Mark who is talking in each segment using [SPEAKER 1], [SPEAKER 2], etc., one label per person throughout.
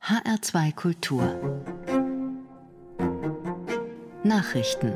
[SPEAKER 1] HR2 Kultur Nachrichten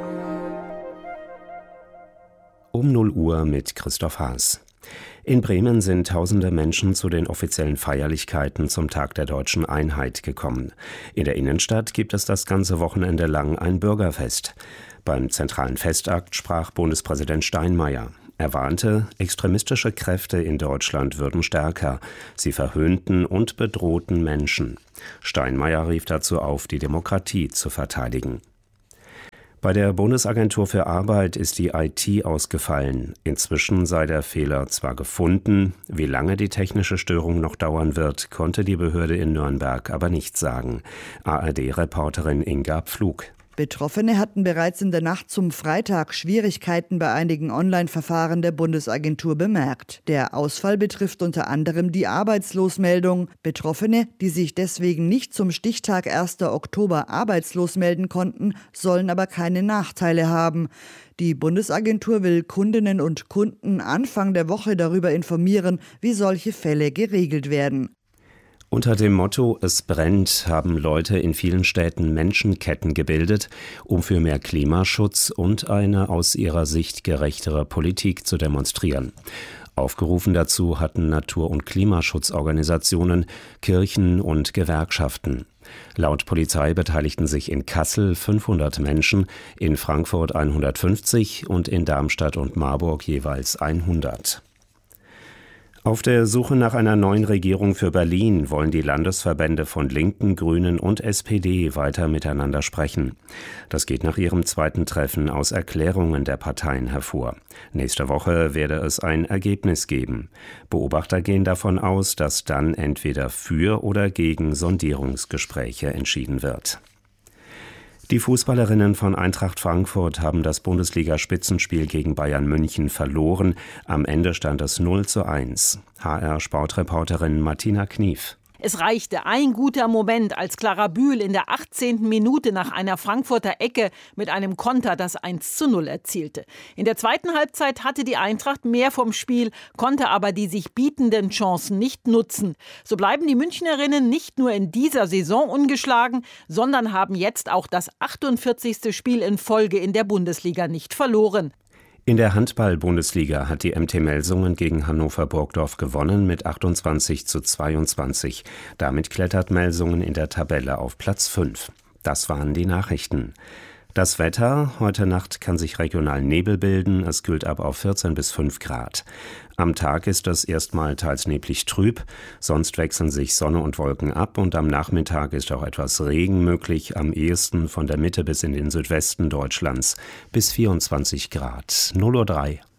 [SPEAKER 2] Um 0 Uhr mit Christoph Haas. In Bremen sind tausende Menschen zu den offiziellen Feierlichkeiten zum Tag der Deutschen Einheit gekommen. In der Innenstadt gibt es das ganze Wochenende lang ein Bürgerfest. Beim zentralen Festakt sprach Bundespräsident Steinmeier. Er warnte, extremistische Kräfte in Deutschland würden stärker. Sie verhöhnten und bedrohten Menschen. Steinmeier rief dazu auf, die Demokratie zu verteidigen. Bei der Bundesagentur für Arbeit ist die IT ausgefallen. Inzwischen sei der Fehler zwar gefunden, wie lange die technische Störung noch dauern wird, konnte die Behörde in Nürnberg aber nicht sagen. ARD-Reporterin Inga Pflug.
[SPEAKER 3] Betroffene hatten bereits in der Nacht zum Freitag Schwierigkeiten bei einigen Online-Verfahren der Bundesagentur bemerkt. Der Ausfall betrifft unter anderem die Arbeitslosmeldung. Betroffene, die sich deswegen nicht zum Stichtag 1. Oktober arbeitslos melden konnten, sollen aber keine Nachteile haben. Die Bundesagentur will Kundinnen und Kunden Anfang der Woche darüber informieren, wie solche Fälle geregelt werden.
[SPEAKER 2] Unter dem Motto »Es brennt« haben Leute in vielen Städten Menschenketten gebildet, um für mehr Klimaschutz und eine aus ihrer Sicht gerechtere Politik zu demonstrieren. Aufgerufen dazu hatten Natur- und Klimaschutzorganisationen, Kirchen und Gewerkschaften. Laut Polizei beteiligten sich in Kassel 500 Menschen, in Frankfurt 150 und in Darmstadt und Marburg jeweils 100. Auf der Suche nach einer neuen Regierung für Berlin wollen die Landesverbände von Linken, Grünen und SPD weiter miteinander sprechen. Das geht nach ihrem zweiten Treffen aus Erklärungen der Parteien hervor. Nächste Woche werde es ein Ergebnis geben. Beobachter gehen davon aus, dass dann entweder für oder gegen Sondierungsgespräche entschieden wird. Die Fußballerinnen von Eintracht Frankfurt haben das Bundesliga-Spitzenspiel gegen Bayern München verloren. Am Ende stand es 0:1. HR-Sportreporterin Martina Knief.
[SPEAKER 4] Es reichte ein guter Moment, als Clara Bühl in der 18. Minute nach einer Frankfurter Ecke mit einem Konter das 1:0 erzielte. In der zweiten Halbzeit hatte die Eintracht mehr vom Spiel, konnte aber die sich bietenden Chancen nicht nutzen. So bleiben die Münchnerinnen nicht nur in dieser Saison ungeschlagen, sondern haben jetzt auch das 48. Spiel in Folge in der Bundesliga nicht verloren.
[SPEAKER 2] In der Handball-Bundesliga hat die MT Melsungen gegen Hannover Burgdorf gewonnen mit 28:22. Damit klettert Melsungen in der Tabelle auf Platz 5. Das waren die Nachrichten. Das Wetter: Heute Nacht kann sich regional Nebel bilden. Es kühlt ab auf 14 bis 5 Grad. Am Tag ist es erstmal teils neblig trüb. Sonst wechseln sich Sonne und Wolken ab. Und am Nachmittag ist auch etwas Regen möglich. Am ehesten von der Mitte bis in den Südwesten Deutschlands bis 24 Grad. 0:03 Uhr.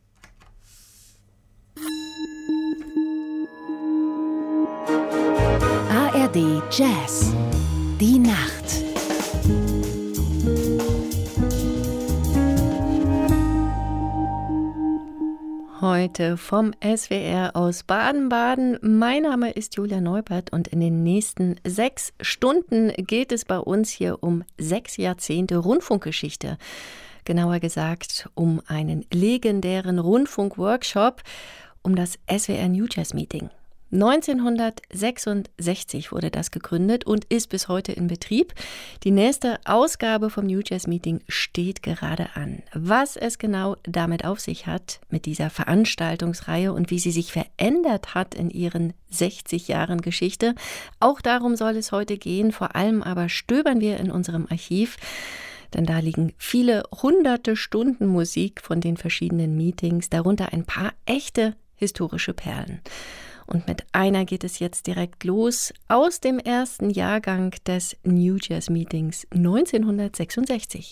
[SPEAKER 1] ARD Jazz. Die Nacht.
[SPEAKER 5] Heute vom SWR aus Baden-Baden. Mein Name ist Julia Neubert und in den nächsten 6 Stunden geht es bei uns hier um 6 Jahrzehnte Rundfunkgeschichte. Genauer gesagt um einen legendären Rundfunkworkshop, um das SWR New Jazz Meeting. 1966 wurde das gegründet und ist bis heute in Betrieb. Die nächste Ausgabe vom New Jazz Meeting steht gerade an. Was es genau damit auf sich hat, mit dieser Veranstaltungsreihe und wie sie sich verändert hat in ihren 60 Jahren Geschichte, auch darum soll es heute gehen. Vor allem aber stöbern wir in unserem Archiv, denn da liegen viele hunderte Stunden Musik von den verschiedenen Meetings, darunter ein paar echte historische Perlen. Und mit einer geht es jetzt direkt los aus dem ersten Jahrgang des New Jazz Meetings 1966.